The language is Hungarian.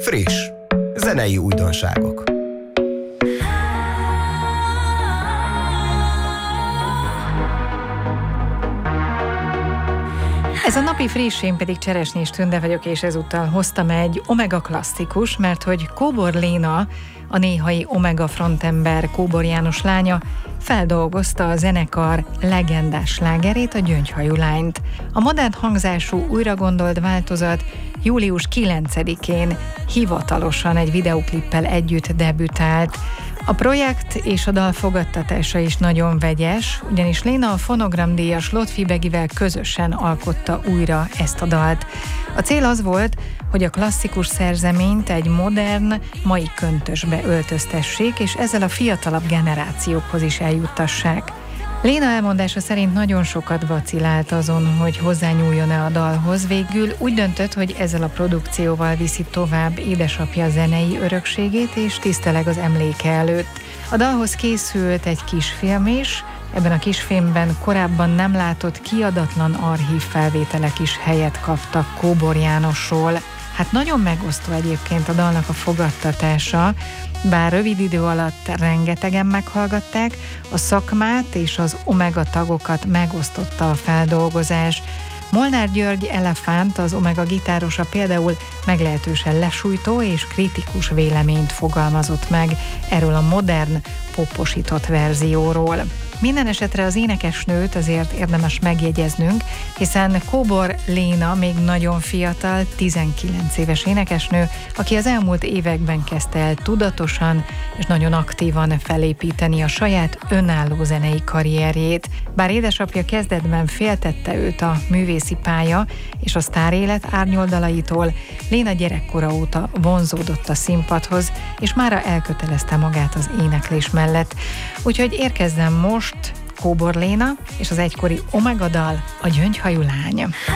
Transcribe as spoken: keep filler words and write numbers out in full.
Friss, zenei újdonságok. Ez a napi friss, én pedig Cseresnyés Tünde vagyok, és ezúttal hoztam egy Omega klasszikus, mert hogy Kóbor Léna, a néhai Omega frontember Kóbor János lánya feldolgozta a zenekar legendás slágerét, a Gyöngyhajú lányt. A modern hangzású újragondolt változat július kilencedikén hivatalosan egy videóklippel együtt debütált. A projekt és a dal fogadtatása is nagyon vegyes, ugyanis Léna a fonogramdíjas Lotfi Begivel közösen alkotta újra ezt a dalt. A cél az volt, hogy a klasszikus szerzeményt egy modern, mai köntösbe öltöztessék, és ezzel a fiatalabb generációkhoz is eljuttassák. Léna elmondása szerint nagyon sokat vacillált azon, hogy hozzányúljon-e a dalhoz, végül úgy döntött, hogy ezzel a produkcióval viszi tovább édesapja zenei örökségét, és tiszteleg az emléke előtt. A dalhoz készült egy kisfilm is, ebben a kisfilmben korábban nem látott kiadatlan archív felvételek is helyet kaptak Kóbor Jánosról. Hát nagyon megosztó egyébként a dalnak a fogadtatása, bár rövid idő alatt rengetegen meghallgatták, a szakmát és az Omega tagokat megosztotta a feldolgozás. Molnár György Elefánt, az Omega gitárosa például meglehetősen lesújtó és kritikus véleményt fogalmazott meg erről a modern, poposított verzióról. Minden esetre az énekesnőt azért érdemes megjegyeznünk, hiszen Kóbor Léna még nagyon fiatal, tizenkilenc éves énekesnő, aki az elmúlt években kezdte el tudatosan és nagyon aktívan felépíteni a saját önálló zenei karrierjét. Bár édesapja kezdetben féltette őt a művészi pálya és a sztárélet árnyoldalaitól, Léna gyerekkora óta vonzódott a színpadhoz, és mára elkötelezte magát az éneklés mellett. Úgyhogy érkezzen most Kóbor Léna és az egykori Omega dal, a Gyöngyhajú lány.